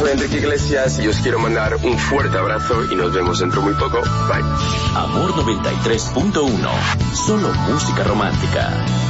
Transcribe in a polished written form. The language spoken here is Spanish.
soy Enrique Iglesias y os quiero mandar un fuerte abrazo y nos vemos dentro muy poco. Bye. Amor 93.1. Solo música romántica.